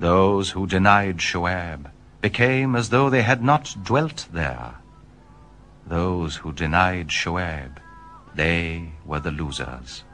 Those who denied Shoaib became as though they had not dwelt there. Those who denied Shoaib, they were the losers.